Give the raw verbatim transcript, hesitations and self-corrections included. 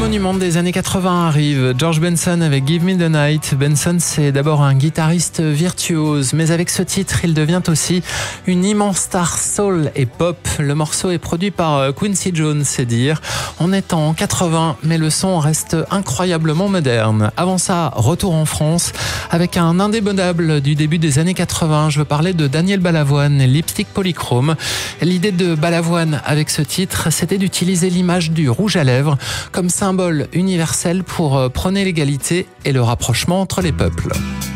monument des années quatre-vingts arrive. George Benson avec Give Me the Night. Benson, c'est d'abord un guitariste virtuose, mais avec ce titre, il devient aussi une immense star soul et pop. Le morceau est produit par Quincy Jones, c'est dire. On est en quatre-vingts, mais le son reste incroyablement moderne. Avant ça, retour en France avec un indémodable du début des années quatre-vingts. Je veux parler de Daniel Balavoine et Lipstick Polychrome. L'idée de Balavoine avec ce titre, c'était d'utiliser l'image du rouge à lèvres comme symbole universel pour prôner l'égalité et le rapprochement entre les peuples.